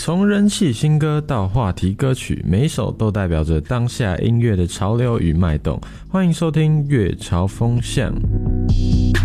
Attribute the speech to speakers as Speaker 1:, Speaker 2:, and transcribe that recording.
Speaker 1: 从人气新歌到话题歌曲，每一首都代表着当下音乐的潮流与脉动。欢迎收听乐潮风向。